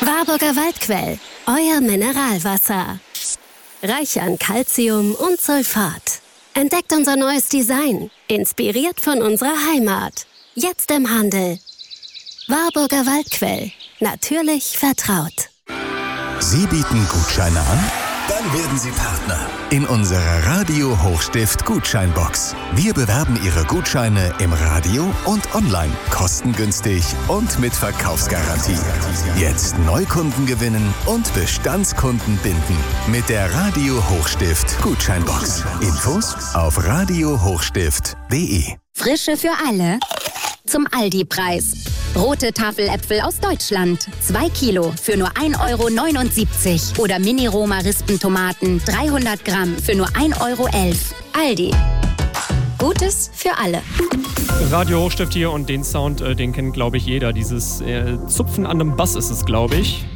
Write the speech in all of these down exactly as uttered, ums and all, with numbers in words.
Warburger Waldquell, euer Mineralwasser. Reich an Calcium und Sulfat. Entdeckt unser neues Design, inspiriert von unserer Heimat. Jetzt im Handel. Warburger Waldquell, natürlich vertraut. Sie bieten Gutscheine an? Dann werden Sie Partner in unserer Radio Hochstift Gutscheinbox. Wir bewerben Ihre Gutscheine im Radio und online, kostengünstig und mit Verkaufsgarantie. Jetzt Neukunden gewinnen und Bestandskunden binden mit der Radio Hochstift Gutscheinbox. Infos auf radio hochstift punkt de. Frische für alle zum Aldi-Preis. Rote Tafeläpfel aus Deutschland. zwei Kilo für nur ein Euro neunundsiebzig. Oder Mini-Roma-Rispentomaten dreihundert Gramm für nur ein Euro elf. Aldi. Gutes für alle. Radio Hochstift hier und den Sound, äh, den kennt, glaube ich, jeder. Dieses äh, Zupfen an einem Bass ist es, glaube ich.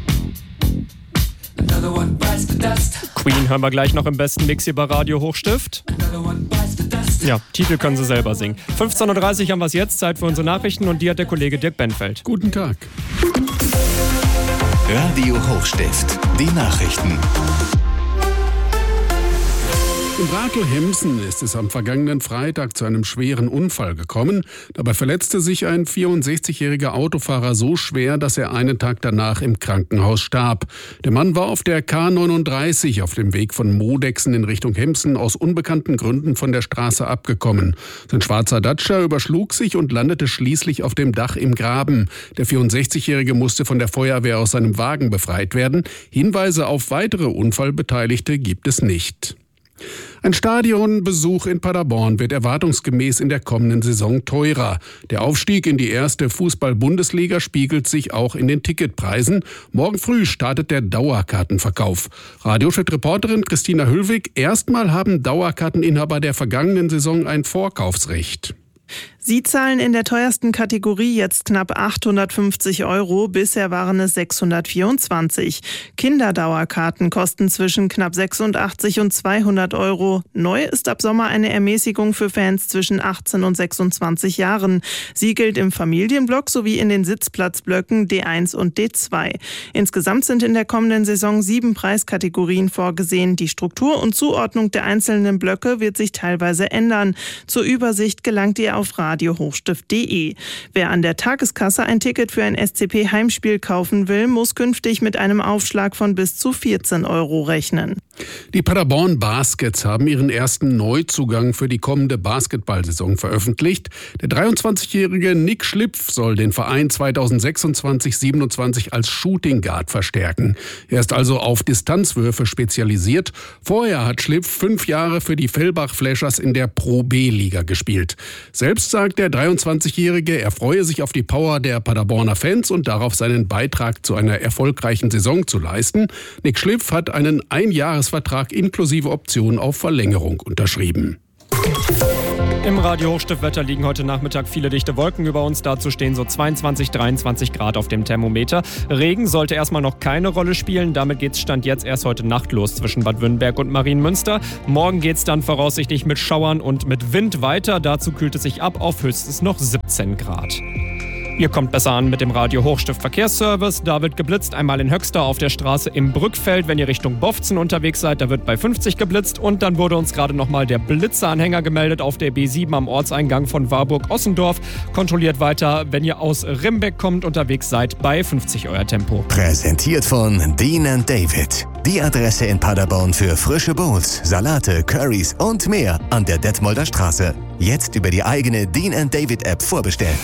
Queen hören wir gleich noch im besten Mix hier bei Radio Hochstift. Ja, Titel können Sie selber singen. fünfzehn Uhr dreißig haben wir es jetzt, Zeit für unsere Nachrichten und die hat der Kollege Dirk Benfeld. Guten Tag. Radio Hochstift, die Nachrichten. In Brakel-Hemsen ist es am vergangenen Freitag zu einem schweren Unfall gekommen. Dabei verletzte sich ein vierundsechzigjähriger Autofahrer so schwer, dass er einen Tag danach im Krankenhaus starb. Der Mann war auf der K neununddreißig auf dem Weg von Modexen in Richtung Hemsen aus unbekannten Gründen von der Straße abgekommen. Sein schwarzer Dacia überschlug sich und landete schließlich auf dem Dach im Graben. Der vierundsechzigjährige musste von der Feuerwehr aus seinem Wagen befreit werden. Hinweise auf weitere Unfallbeteiligte gibt es nicht. Ein Stadionbesuch in Paderborn wird erwartungsgemäß in der kommenden Saison teurer. Der Aufstieg in die erste Fußball-Bundesliga spiegelt sich auch in den Ticketpreisen. Morgen früh startet der Dauerkartenverkauf. Radiochef-Reporterin Christina Hüllwig: Erstmal haben Dauerkarteninhaber der vergangenen Saison ein Vorkaufsrecht. Sie zahlen in der teuersten Kategorie jetzt knapp achthundertfünfzig Euro. Bisher waren es sechshundertvierundzwanzig. Kinderdauerkarten kosten zwischen knapp sechsundachtzig und zweihundert Euro. Neu ist ab Sommer eine Ermäßigung für Fans zwischen achtzehn und sechsundzwanzig Jahren. Sie gilt im Familienblock sowie in den Sitzplatzblöcken D eins und D zwei. Insgesamt sind in der kommenden Saison sieben Preiskategorien vorgesehen. Die Struktur und Zuordnung der einzelnen Blöcke wird sich teilweise ändern. Zur Übersicht gelangt ihr auf radio hochstift punkt de. Wer an der Tageskasse ein Ticket für ein S C P-Heimspiel kaufen will, muss künftig mit einem Aufschlag von bis zu vierzehn Euro rechnen. Die Paderborn Baskets haben ihren ersten Neuzugang für die kommende Basketballsaison veröffentlicht. Der dreiundzwanzigjährige Nick Schlipf soll den Verein zweitausendsechsundzwanzig siebenundzwanzig als Shooting Guard verstärken. Er ist also auf Distanzwürfe spezialisiert. Vorher hat Schlipf fünf Jahre für die Fellbach Flashers in der Pro B-Liga gespielt. Selbst sagt der dreiundzwanzigjährige, er freue sich auf die Power der Paderborner Fans und darauf, seinen Beitrag zu einer erfolgreichen Saison zu leisten. Nick Schlipf hat einen Einjahresvertrag inklusive Option auf Verlängerung unterschrieben. Im Radio Hochstiftwetter liegen heute Nachmittag viele dichte Wolken über uns. Dazu stehen so zweiundzwanzig, dreiundzwanzig Grad auf dem Thermometer. Regen sollte erstmal noch keine Rolle spielen. Damit geht's Stand jetzt erst heute Nacht los zwischen Bad Wünnenberg und Marienmünster. Morgen geht's dann voraussichtlich mit Schauern und mit Wind weiter. Dazu kühlt es sich ab auf höchstens noch siebzehn Grad. Ihr kommt besser an mit dem Radio Hochstift Verkehrsservice. Da wird geblitzt, einmal in Höxter auf der Straße im Brückfeld, wenn ihr Richtung Bofzen unterwegs seid. Da wird bei fünfzig geblitzt. Und dann wurde uns gerade nochmal der Blitzeranhänger gemeldet auf der B sieben am Ortseingang von Warburg-Ossendorf. Kontrolliert weiter, wenn ihr aus Rimbeck kommt, unterwegs seid, bei fünfzig euer Tempo. Präsentiert von Dean and David. Die Adresse in Paderborn für frische Bowls, Salate, Currys und mehr an der Detmolder Straße. Jetzt über die eigene Dean and David App vorbestellen.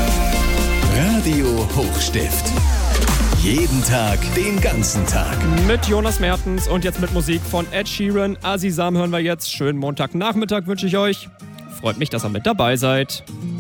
Radio Hochstift. Jeden Tag, den ganzen Tag. Mit Jonas Mertens und jetzt mit Musik von Ed Sheeran. Azizam hören wir jetzt. Schönen Montagnachmittag wünsche ich euch. Freut mich, dass ihr mit dabei seid.